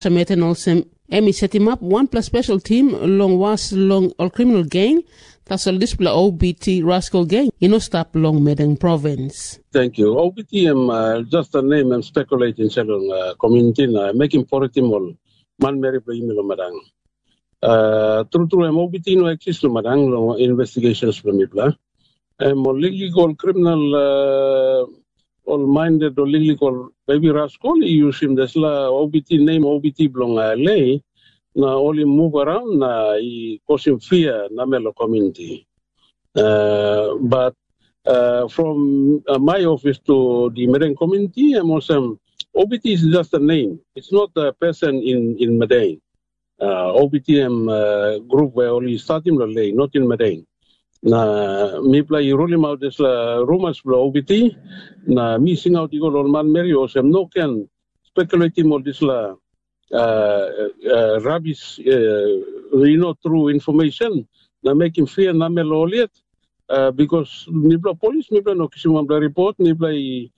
Sameten also Emi set him up one plus special team long was long all criminal gang. Tasal display OBT rascal gang. Stop long Medang province. Thank you. OBT just a name and speculating selong community na making political all man meri playimilo madang. True OBT no exist lo madang long investigations plamipla. Legal criminal all minded or legal baby rascal use him desla OBT name OBT belong lay. Na only move around na I cause him fear na melo community. But from my office to the Medang community, OBT is just a name. It's not a person in Medang. OBTM group where only starting lay, not in Medang. Na mi play rolling out this rumors for OBT. Na missing out the on man Mary Osem no can speculating on this rubbish, through information, na make him fear na meloliet, because nibla police, nibla no kisimambla report, nibla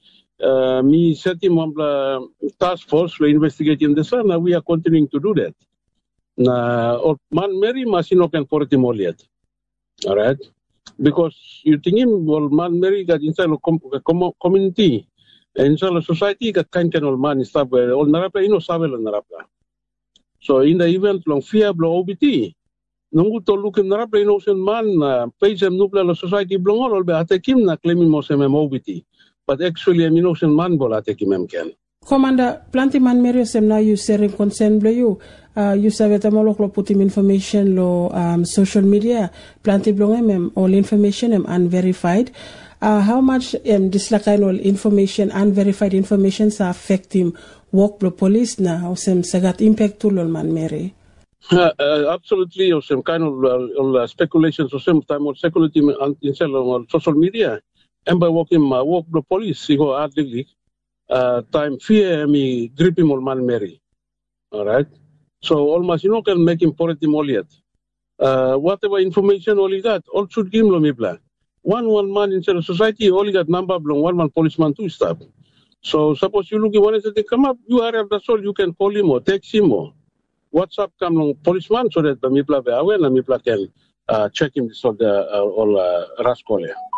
me set him ambla task force for investigating this one, we are continuing to do that. Na man Mary masino can for him all yet. All right? Because you think him, well, man Mary got inside the community. Inside the society, got kind of man stuff where all narapla, sabe lo narapla. So in the event long fear blow OBT, nungu to look in narapla man page em nupla la society blong all be atekim na claiming mosem OBT. But actually innocent man bol atekim em ken. Commander, planti man merio sem na you sharing concern blow you. You sabe tamolok lo put him information lo social media. Planti blong em all information em unverified. How much this kind of information, unverified information, affect him work the police now? Some sagat impact to man Mary. Absolutely, or some kind of speculations or some time of speculative in social media. And by work the police, he go hardly time fear me grip him on man Mary. All right. So almost can make him political all yet. Whatever information all he got, all should give him lo One man inside the society only got number belong one policeman to stop. So suppose you look one is they come up, you are that's all you can call him or text him or WhatsApp come long policeman so that the mipla be aware and mipla can check him this all rascal.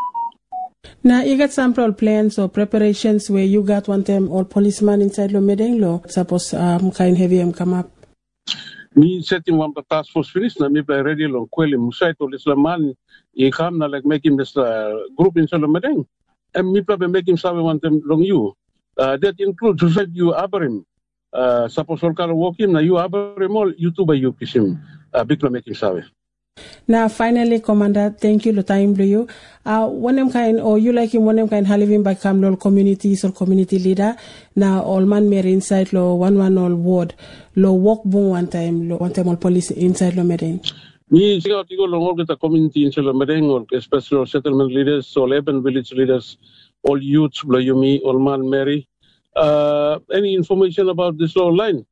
Now you got sample plans or preparations where you got one time all policeman inside lo Medang lo suppose kind heavy come up. Me setting one task force finish na me play ready long kweli musai to this man I come na like making this group in Medang and me play making sabe one time long you that includes to set you abrim suppose all kind of walking na you abrim all YouTube you kisim big making sabe. Now finally, Commander, thank you the time do you. One them kind or you like him one them kind living by Camlol communities or community leader. Now all man mere inside lo one all ward lo walk boom one time all police inside lo Medang. Me see out you go long get the community inside lo Medang or especially settlement leaders, all urban village leaders, all youths lo you me all man Mary. Any information about this law line?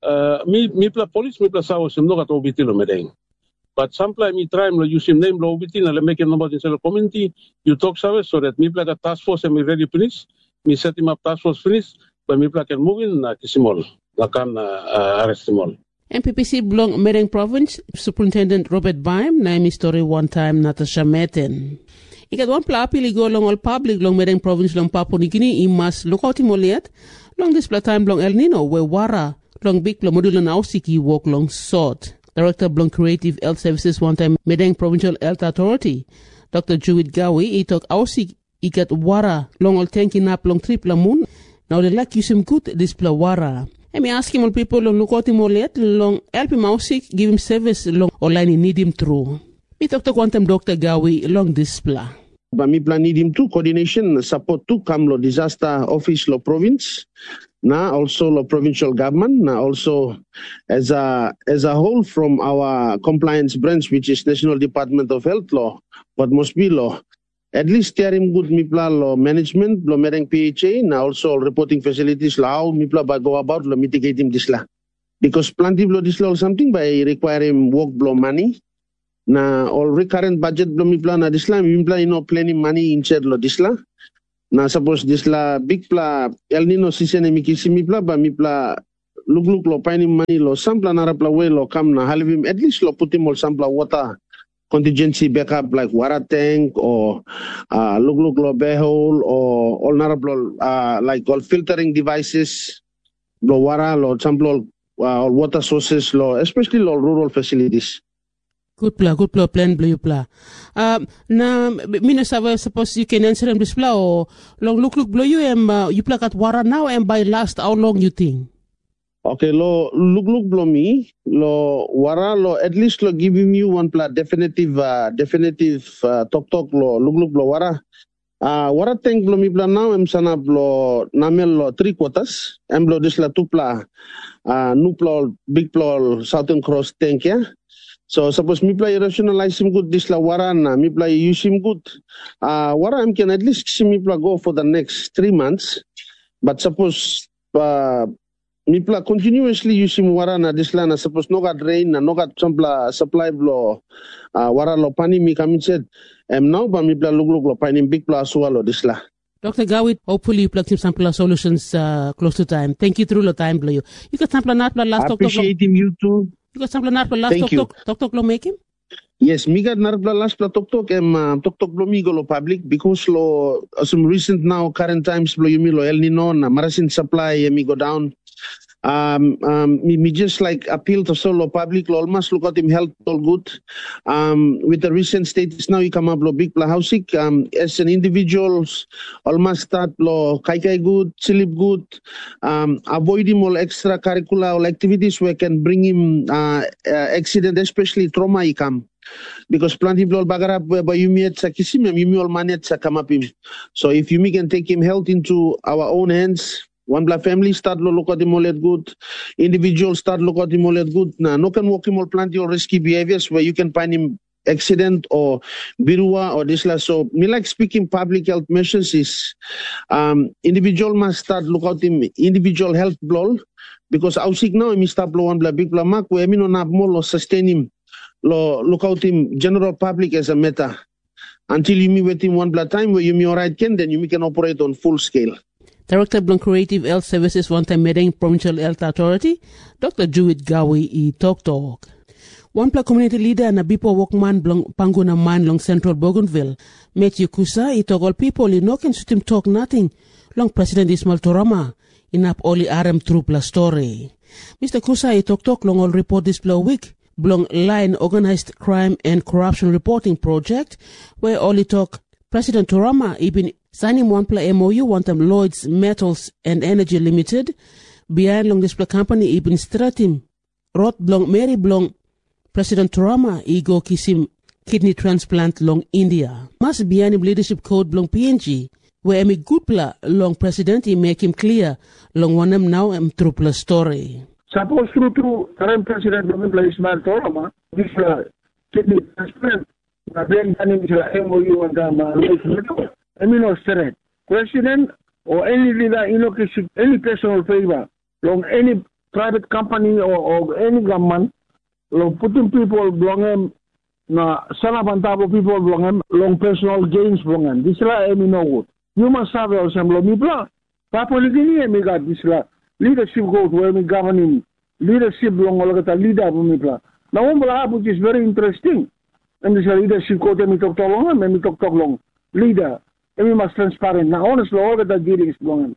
Me plus police me plus hours no got OBT lo Medang. But sometimes you try to use him name OBT and make a number inside the community. You talk service so that me like a task force and me ready finish. Me set him up task force finish, but me can move in na kisimol. Na can arrest him all. MPPC belong Medang Province, Superintendent Robert Baim, na emi story one time Natasha Meten. Ikat one plapili go long all public long Medang Province long Papua New Guinea imas lookout imoliat long this time long El Nino where wara long big modular nausiki walk long sort. Director Blong Creative Health Services one time Medang Provincial Health Authority. Dr. Jewit Gawi, he talk ausik ikat wara long all tanki nap long trip lamun. Now the like use him good this pla wara. And me ask him all people long look out him all yet long help him ausik, give him service long online need him through. Me talk to quantum Dr. Gawi long this pla. But me plan need him to coordination support to Kamlo disaster office lo province. Na also the provincial government, na also as a whole from our compliance branch, which is National Department of Health Law, but must be law. At least steering good mipla law management, law Medang PHA, na also reporting facilities law mipla ba go about law mitigating this law. Because plenty blow this law something by requiring work blow money. Na all recurrent budget blow mipla na this law, mipla planning money inside law this law. Na suppose this la big pla El Nino season mikisi mipla ba mipla look lo painim money lo sampla narapla way lo kam na halivim at least lo putim ol sampla water contingency backup like water tank or look lo behole or all narapla like all filtering devices lo water lo sampla all water sources lo especially lo rural facilities. Good plan, blue pla. Na mina suppose you can answer this pla or long look blue you plug at water now and by last how long you think? Okay, lo look blow me lo wara lo at least lo giving you one pla definitive talk lo look blow wara. Wara tank blow me pla now sana blow namel lo 3 quarters em blow this la 2 pla nu pla big pla Southern Cross tank ya. So suppose me play rationalize him good this la wara na me play use him good. Wara I can at least see me play go for the next 3 months. But suppose me play continuously use him wara na this la na suppose no got rain na no got supply blow wara lo pani me come said now but me play look lo pani big plus swallow this la. Dr. Gawit, hopefully you plug some sample solutions close to time. Thank you through the time blue. You can sample not last appreciate him you too. You got sample not last talk lo make him? Yes, me got narapla last pla talk lo migo lo public because lo some recent now current times lo yumi lo El Nino na marasin supply mi go down. Me just like appeal to solo public lo almost look at him health all good. With the recent status now you come up lo big pla housing as an individuals almost start lo kai good, sleep good, avoid him all extracurricular activities where can bring him accident, especially trauma he come. Because plenty of bagarap whereby you meet sa kisim you all manet sa come up him. So if you can take him health into our own hands. One black family start look at him all at good. Individuals start look at him all at good. Now, no can walk him all plenty of risky behaviors where you can find him accident or birua or this la. So me like speaking public health measures is individual must start look at him individual health blow because I sick now me start blow one black big black mark where me no have more sustain him look out him general public as a matter until you meet with him one black time where you me alright can then you can operate on full scale. Director Blong Creative Health Services one-time Medang Provincial Health Authority, Dr. Jewett Gawi i Talk. One pla community leader na bipo walkman blong panguna man long Central Bougainville, Matthew Kusa i talk all people i no can sutim talk nothing long President Ismail Torama inap oli aram true pla story. Mr. Kusa i talk long all report this pla week blong line organized crime and corruption reporting project where oli talk President Torama ibin signing one pla MOU one time Lloyd's Metals and Energy Limited behind long display company ibn stratim rot blong Mary blong President Torama igo kisim kidney transplant long India mas behind him leadership code blong PNG where emi good pla long president he make him clear long one them now trupla story. Suppose through current president Ismail Torama this kidney transplant then is MOU and Lloyd's Metals. No threat. President or any leader, any personal favor, long any private company or any government, long putting people belong na sanabantabo people belong long personal gains belong. This la no good. You must have also long mipla. Papua New Guinea me got this la leadership code where me governing leadership belong all the leader mipla. Now one which is very interesting. And this leadership code me talk long leader. We must transparent. Now, honestly, all that dealings going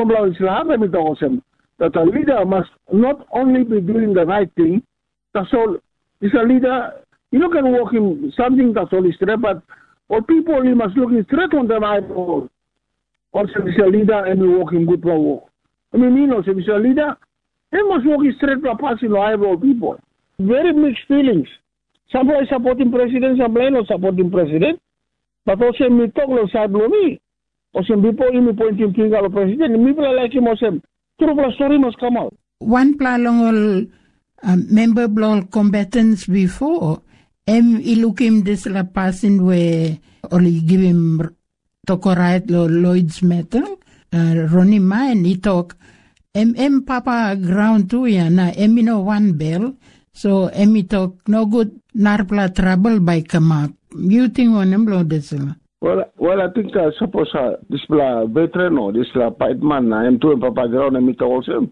on. That a leader must not only be doing the right thing, that's all. Is a leader, you know, can walk him something that's all is straight, but all people, you must look straight on the eyeball. Also, is a leader and we walk him good for walk. Is a leader, he must walk straight for passing the eyeball people. Very mixed feelings. Somebody supporting president, somebody not supporting president. But also me talk lo sa blomi. Also people me pointing finger al president. Me pala like him also. True pla story must come out. One pla long all member blog combatants before. Look him this la passing where only give him talk right lo Lloyd's Metal. Ronnie Mine he talk. Papa ground too ya na no one bell. So talk no good narpla trouble by come up. You think on them blow this? Well, I think suppose this veteran or this pikeman, I'm to Papa ground and also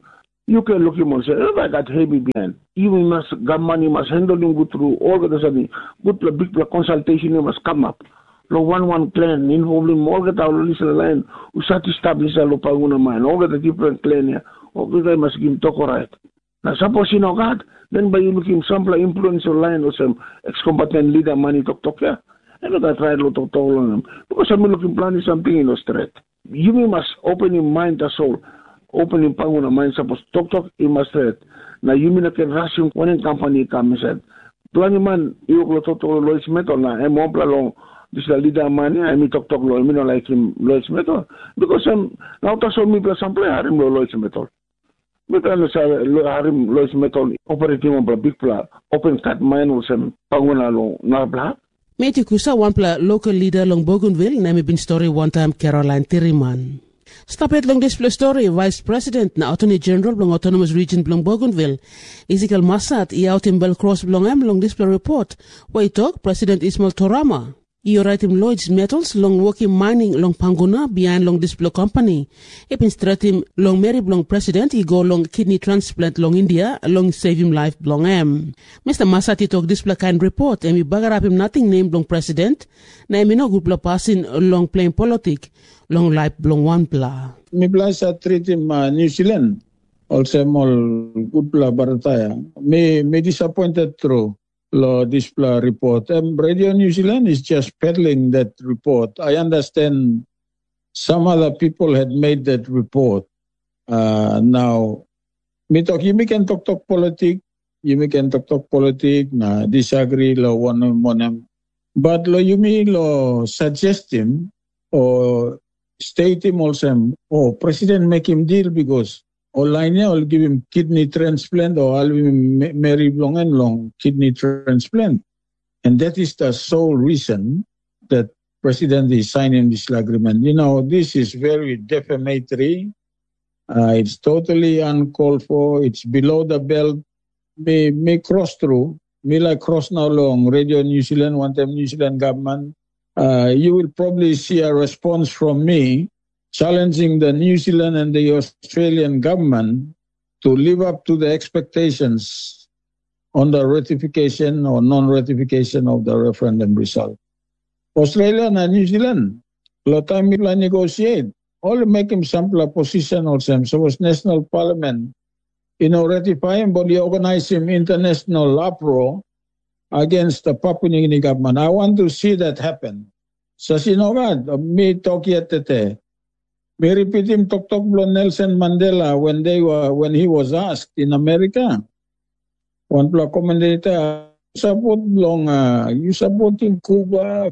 You can look him and say, oh, I got heavy behind. You must, government, you must handle him good through all the sudden, good big consultation, you must come up. Lo one clan, involve him, all get our line, who start to establish a lopaguna mine, all get a different clan here, all the time must give him talk right. Now, suppose you know God, then by you looking some influence line or some ex-combatant leader money talk here. And look at right lot of talk on them. Because I'm looking planning something in the street. You must open your mind as all. Open in panguna mind suppose talk in my street. Now you mean I can rush him when a company come and said, Planning man, you go talk to Lois Metal now, I'm all along. This is the leader money, I mean talk Lois, I mean like him Lois Metal. Because I'm now to show me some play Harim Lois Metal. But I know Harim Lois Metal operating on a big plan, open cut mine or some panguna long, not black. Meti kusa wampla local leader long Bougainville, name bin story one time Caroline Terriman. Stop it long display story, Vice President na Attorney General long Autonomous Region long Bougainville, Ezekiel Massat, out in Belcross long long display report, where talk President Ismail Torama. Right him Lloyd's Metals long working mining long Panguna behind long display company. Been straight him long Mary long president he go long kidney transplant long India long save him life long Mr. Masati talk display kind report and we bagger up him nothing named long president. Na mi no good passing long plain politic long life long one pla. Mi blasa treat him New Zealand also more good pla barataya. Me disappointed through. Law display report. Radio New Zealand is just peddling that report. I understand some other people had made that report. Now, you can talk politics. You can talk politics. Disagree. One. But you suggest him or state him also. Oh, president make him deal because. Online, I'll give him kidney transplant or I'll give him Mary long and long kidney transplant. And that is the sole reason that President is signing this agreement. You know, this is very defamatory. It's totally uncalled for. It's below the belt. May cross through. May like cross now long. Radio New Zealand, one time New Zealand government. You will probably see a response from me challenging the New Zealand and the Australian government to live up to the expectations on the ratification or non-ratification of the referendum result. Australia and New Zealand, a lot of time people negotiate, all make him sample a position also. So was national parliament, ratify him, but they organize him international uproar against the Papua New Guinea government. I want to see that happen. So, me talk yet today. May repeat him talk Nelson Mandela when he was asked in America. One commentator support you supporting Cuba,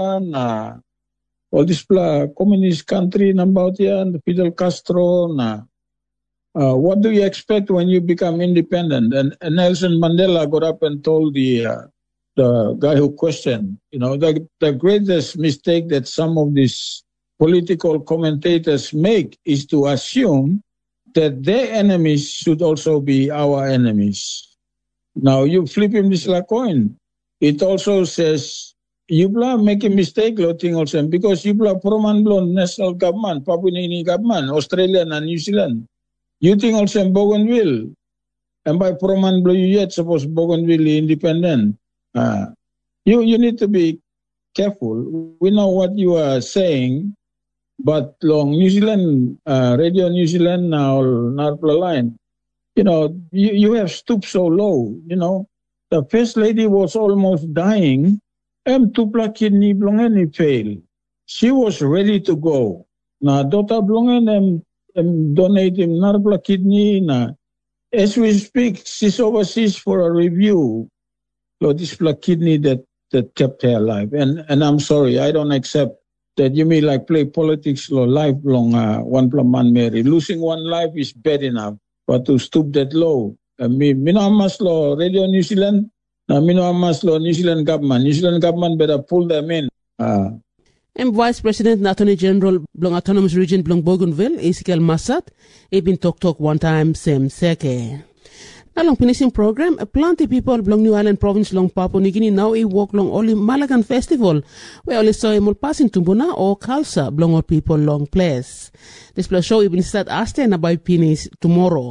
all this communist country about here and Fidel Castro what do you expect when you become independent? And Nelson Mandela got up and told the guy who questioned, the greatest mistake that some of these political commentators make is to assume that their enemies should also be our enemies. Now you flip him this coin. It also says you make a mistake, also, because you pro national government, Papua New Guinea government, Australia and New Zealand. You think also Bougainville, and by pro-man you yet suppose Bougainville independent. You need to be careful. We know what you are saying. But long New Zealand, Radio New Zealand now, Narpla line, you have stooped so low, The first lady was almost dying. Tupla kidney blongen failed. She was ready to go. Na Dota blongen donate him Narpla kidney na. As we speak, she's overseas for a review. So this kidney that kept her alive. And I'm sorry, I don't accept that you may play politics lifelong, one man Mary. Losing one life is bad enough, but to stoop that low. Minamas law, Radio New Zealand, minamas law, New Zealand government better pull them in. And Vice President and Attorney General Blong Autonomous Region Blong Bougainville, Ezekiel Massat, been talk one time, same seke. Along finishing program, plenty people belong New Island province long Papua New Guinea now walk long only Malagan Festival, where only saw him passing Tumbuna or Khalsa belong all people long place. This plus show even start asking about pennies tomorrow.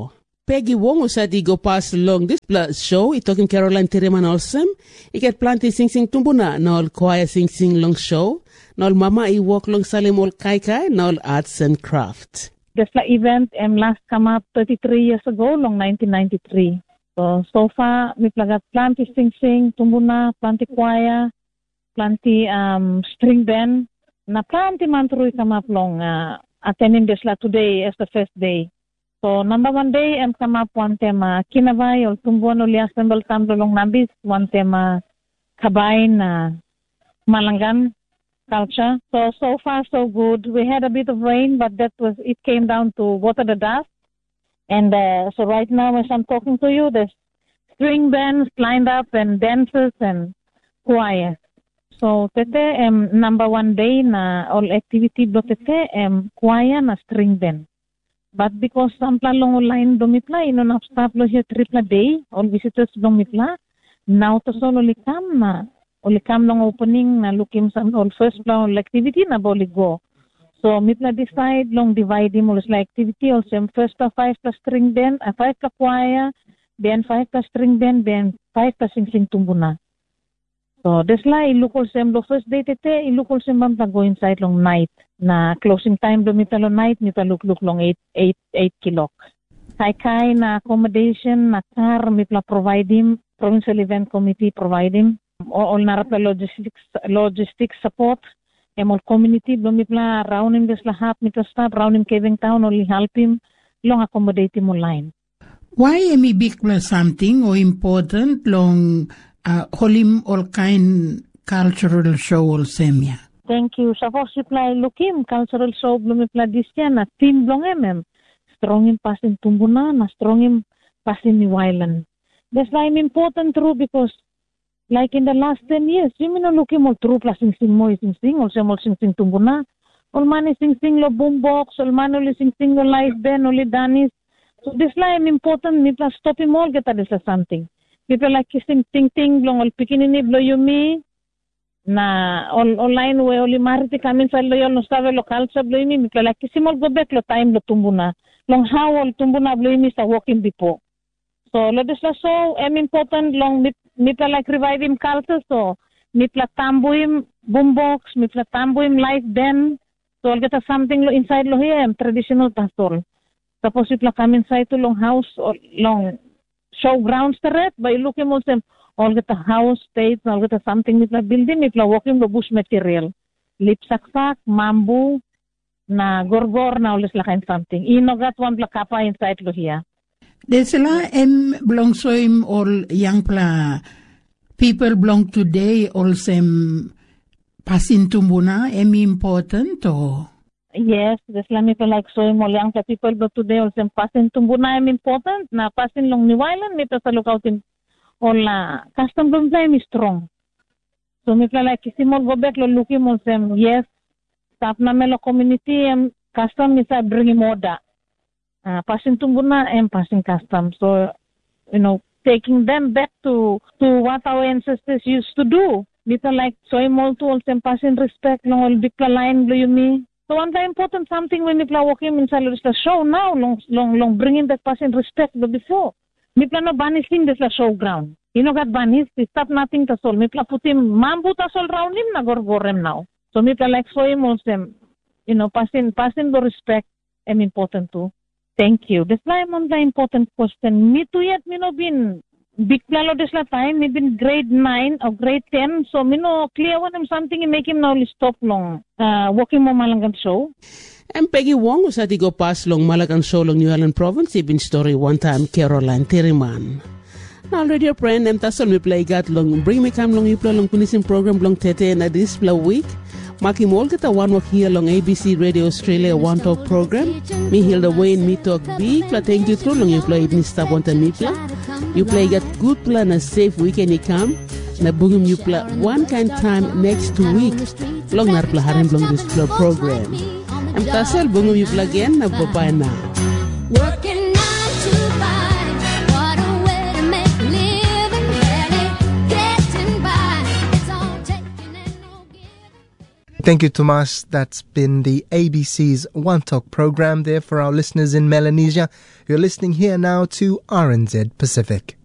Peggy Wong usadi go pass along this show. I talking Caroline Tiriman Olsem. I get planty sing tumbuna na all choir sing long show. Na all mama I walk long salim all kai na all arts and craft. This event last come up 33 years ago, long 1993. So far, we plagat plenty sing, tumbuna, plenty choir, plenty string band. Na plenty man through come up long attending this today as the first day. So number 1 day, come up one tema kinavay or tumbuan uli assemble tamblo long nabis, one tema kabain Malangan culture. So far so good. We had a bit of rain, but it came down to water the dust. And so right now, as I'm talking to you, there's string bands lined up and dancers and choir. So tete number 1 day na all activity blo tete choir na string band. But because sampla long line domipla, na stop lo here triple day, all visitors domipla. Now to solo likam long opening na lukim sa all first long activity na boli go. So mipla decide long divide him all activity also first 5 plus string band, 5 plus choir, then 5 plus string band, then 5 plus sing tumbuna. So this iluk also lo first day tete iluk also bam go inside long night na closing time do mitalo night mitaluk long 8 kilok. Kai na accommodation na car mitla provide him, provincial event committee provide him all narapla logistics support all community do mitla round him this hap mitla start round him caving town only help him long accommodate him online. Why am I big plus something or important long holim all kind cultural show all semia? Thank you. Suppose supply lukim cultural show blumipla this year na team blong strong in passing tumbuna na strong in passing New Island. That's why I'm important true because like in the last 10 years, you know lukim all true plus sing also all sing tumbuna. All man is sing lo boombox, all man only sing lo live band, only Danis. So this why I'm important. Me plus stop him all get this something. People like kissing ting long all pikinini blow you me. Na online we only mariti kami sa loyal no stave local sa bloy mi mitla like simol go back lo time lo tumbuna long how all tumbuna bloy mi sa walking before so lo this so important long mitla like revive him culture so mitla tambuim boombox mitla tambuim live band so all get something lo inside lo here traditional pastor suppose mitla kami inside to long house or long show grounds teret by looking also all get a house, stage, all get a something with the building, it la walking the bush material. Lip saksak, mambu, na gorgor, na ulis lakain something. Ino got one pla kapa inside lo here. Desela belong so all young pla people belong today also passing tumbuna, important or? Yes, desela me like so all young pla people but today also passing tumbuna important, na passing long New Island, me sa look out in all custom room time is strong. So me like kisimol go back lo looking mo sem yes staff na melo community custom is bring order. Passing tumbuna passing custom. So taking them back to what our ancestors used to do. Little like soy mol to also passing respect long all big line blue me. So one very important something when we play walking inside the show now long bringing that passing respect before. Mi plano banising this la showground. Got banis, stop nothing to sol. Mi pla putim mambu ta sol round him na gorgorem now. So mi pla like so him also, passing the respect am important too. Thank you. This la the important question. Me too yet me no been big plano this la time. Me been grade 9 or grade 10. So me no clear one him something and make him now stop long. Walking mo Malangan show. And Peggy Wong usadi go pass long Malacan show long New Island province ibin story one time Caroline Tiriman. Now radio friend tasol mi play gat long bring me come long iplo long finishing program long tete na this week. Maki mol kita one walk here long ABC Radio Australia One Talk program. Me Hilda Wayne me talk big pla thank you through long iplo ibin stop on me pla. You play got good plan a safe weekend you come. Na bugum you pla one kind time next week. Long nar pla harim long this program. I'm Tassel Bungum you plug in na bye now. Working 9 to 5, what a way to make a living, barely getting by. It's all taking and no giving. Thank you, Tomas. That's been the ABC's One Talk program there for our listeners in Melanesia. You're listening here now to RNZ Pacific.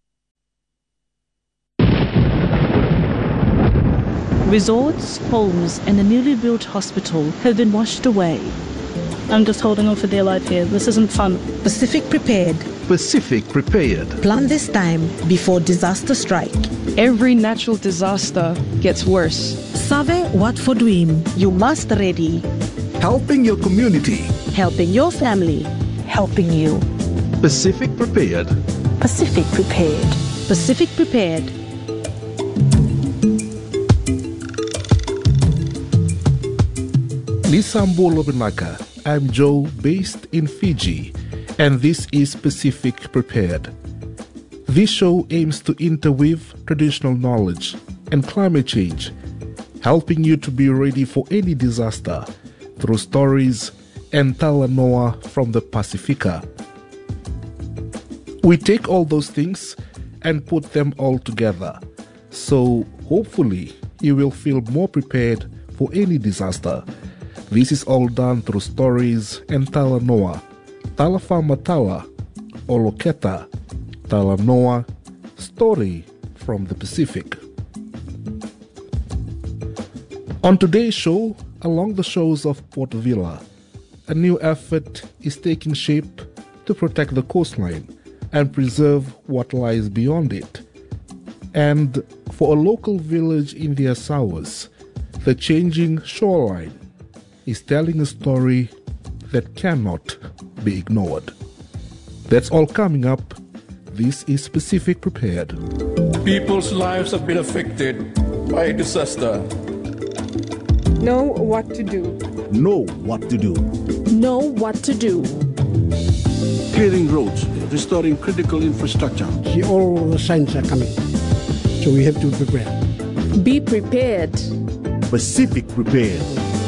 Resorts, homes and a newly built hospital have been washed away. I'm just holding on for dear life here. This isn't fun. Pacific Prepared. Pacific Prepared. Plan this time before disaster strike. Every natural disaster gets worse. Save Watford Wim. You must ready. Helping your community. Helping your family. Helping you. Pacific Prepared. Pacific Prepared. Pacific Prepared. Lisambo Lobenaka. I'm Joe, based in Fiji, and this is Pacific Prepared. This show aims to interweave traditional knowledge and climate change, helping you to be ready for any disaster through stories and talanoa from the Pacifica. We take all those things and put them all together, so hopefully you will feel more prepared for any disaster. This is all done through stories and talanoa, talafamatawa, oloketa, talanoa, story from the Pacific. On today's show, along the shores of Port Vila, a new effort is taking shape to protect the coastline and preserve what lies beyond it. And for a local village in the Azores, the changing shoreline is telling a story that cannot be ignored. That's all coming up. This is Pacific Prepared. People's lives have been affected by disaster. Know what to do. Know what to do. Know what to do. Clearing roads, restoring critical infrastructure. See, all the signs are coming, so we have to prepare. Be prepared. Pacific Prepared.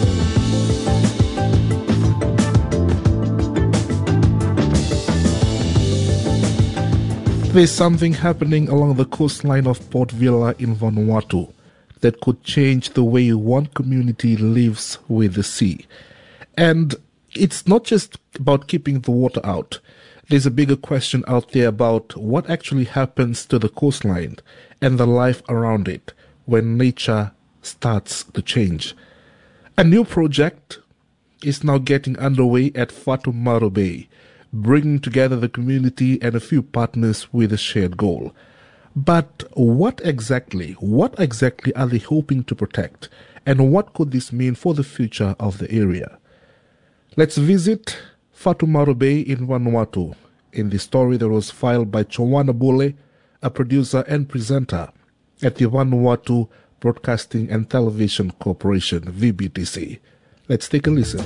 There's something happening along the coastline of Port Vila in Vanuatu that could change the way one community lives with the sea. And it's not just about keeping the water out. There's a bigger question out there about what actually happens to the coastline and the life around it when nature starts to change. A new project is now getting underway at Fatu Maro Bay, bringing together the community and a few partners with a shared goal. But what exactly are they hoping to protect? And what could this mean for the future of the area? Let's visit Fatu Maro Bay in Vanuatu in the story that was filed by Chowana Bule, a producer and presenter at the Vanuatu Broadcasting and Television Corporation, VBTC. Let's take a listen.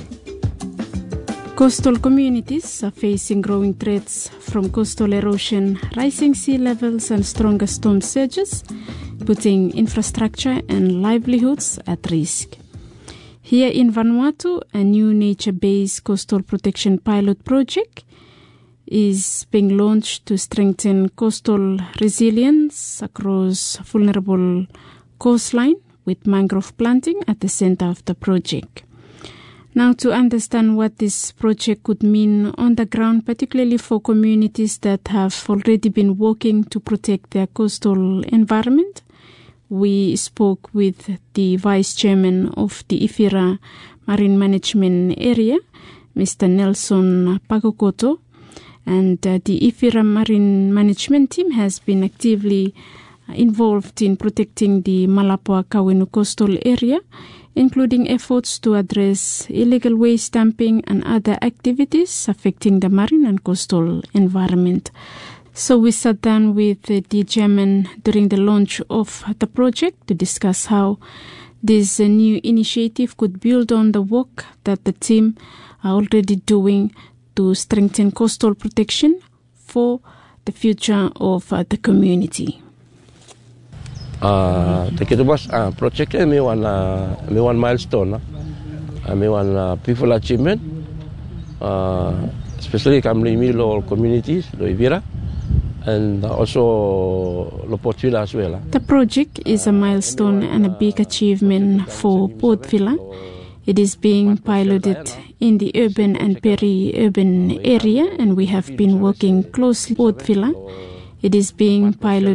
Coastal communities are facing growing threats from coastal erosion, rising sea levels and stronger storm surges, putting infrastructure and livelihoods at risk. Here in Vanuatu, a new nature-based coastal protection pilot project is being launched to strengthen coastal resilience across vulnerable coastline, with mangrove planting at the center of the project. Now, to understand what this project could mean on the ground, particularly for communities that have already been working to protect their coastal environment, we spoke with the Vice Chairman of the Ifira Marine Management Area, Mr. Nelson Pagokoto, and the Ifira Marine Management team has been actively involved in protecting the Malapua Kawenu coastal area, including efforts to address illegal waste dumping and other activities affecting the marine and coastal environment. So we sat down with the chairman during the launch of the project to discuss how this new initiative could build on the work that the team are already doing to strengthen coastal protection for the future of the community. Thank you too much. Project me one milestone. Me one people achievement. Especially coming local communities, lo Ivira, and also lo Port Vila as well. The project is a milestone and a big achievement for Port Vila. It is being piloted in the urban and peri-urban area, and we have been working closely with Port Vila. It is being piloted